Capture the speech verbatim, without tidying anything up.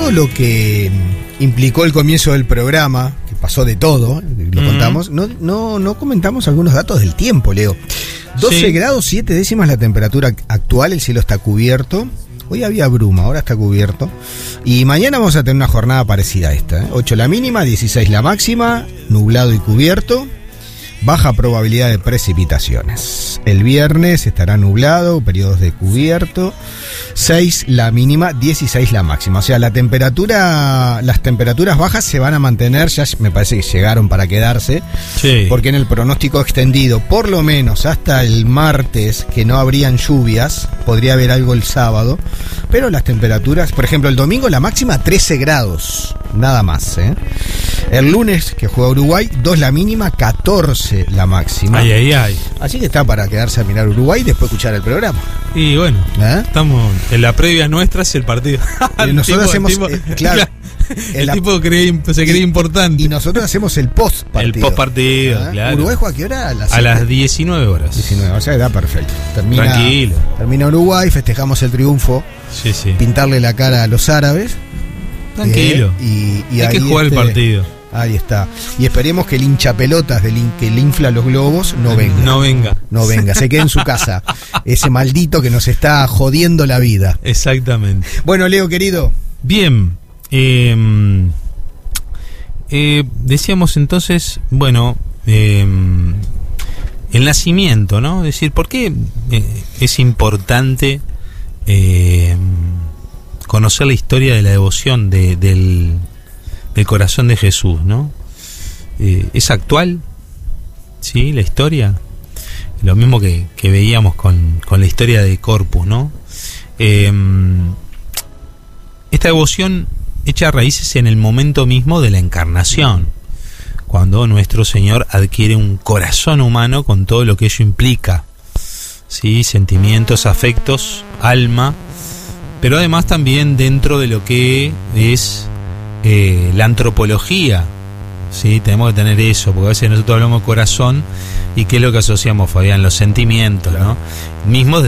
todo lo que implicó el comienzo del programa, que pasó de todo, lo mm. contamos, no, no, no comentamos algunos datos del tiempo, Leo. doce sí. grados, siete décimas la temperatura actual, el cielo está cubierto. Hoy había bruma, ahora está cubierto. Y mañana vamos a tener una jornada parecida a esta, ¿eh? ocho la mínima, dieciséis la máxima, nublado y cubierto. Baja probabilidad de precipitaciones. El viernes estará nublado, periodos de cubierto. seis la mínima, dieciséis la máxima. O sea, la temperatura, las temperaturas bajas se van a mantener, ya me parece que llegaron para quedarse. Sí. Porque en el pronóstico extendido, por lo menos hasta el martes, que no habrían lluvias, podría haber algo el sábado. Pero las temperaturas, por ejemplo, el domingo la máxima trece grados, nada más, ¿eh? El lunes, que juega Uruguay, dos la mínima, catorce la máxima. Ay, ay, ay. Así que está para quedarse a mirar Uruguay y después escuchar el programa. Y bueno, ¿eh? Estamos en la previa nuestra es el partido. Y nosotros tipo, hacemos, tipo, eh, claro, el la, tipo cree, se cree y, importante. Y nosotros hacemos el post partido. El post partido, ¿eh? Claro. ¿Uruguay juega a qué hora? A las, a las diecinueve horas. diecinueve, o sea, da perfecto. Termina, Tranquilo. Termina Uruguay, festejamos el triunfo. Sí, sí. Pintarle la cara a los árabes. Tranquilo. Eh, y, y Hay que jugar este, el partido. Ahí está. Y esperemos que el hincha pelotas del in, que le infla los globos no venga. No venga. No venga, se quede en su casa. Ese maldito que nos está jodiendo la vida. Exactamente. Bueno, Leo, querido. Bien. Eh, eh, decíamos entonces, bueno, eh, el nacimiento, ¿no? Es decir, ¿por qué eh, es importante eh, conocer la historia de la devoción de, del... del corazón de Jesús, ¿no? Eh, ¿Es actual? ¿Sí? La historia. Lo mismo que, que veíamos con, con la historia de Corpus, ¿no? Eh, esta devoción echa raíces en el momento mismo de la encarnación, cuando nuestro Señor adquiere un corazón humano con todo lo que ello implica, ¿sí? Sentimientos, afectos, alma, pero además también dentro de lo que es Eh, la antropología, ¿sí? Tenemos que tener eso, porque a veces nosotros hablamos de corazón y ¿qué es lo que asociamos, Fabián? Los sentimientos, ¿no? Mismos